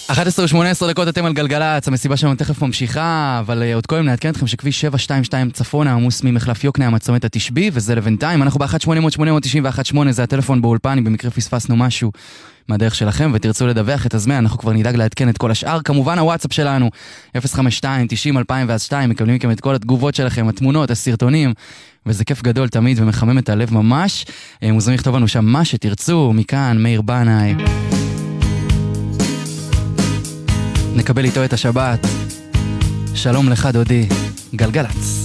11:18 דקות אתם על גלגלץ, המסיבה שלנו תכף ממשיכה, אבל עוד קודם נעדכן אתכם שכביש 722 צפונה עמוס ממחלף יוקנעם עד צומת התשבי, וזה לבינתיים. אנחנו ב-1-800-891-8, זה הטלפון באולפן, אם במקרה פספסנו משהו מהדרך שלכם ותרצו לדווח את הזמן, אנחנו כבר נדאג לעדכן את כל השאר. כמובן הוואטסאפ שלנו 052-90-2002, מקבלים מכם את כל התגובות שלכם, התמונות, הסרטונים, וזה כיף גדול תמיד ומחמם את הלב ממש. מוזמנים לכתוב לנו שם מה שתרצו. מכאן מאיר בנאי, נקבל איתו את השבת. שלום לך דודי, גלגלץ.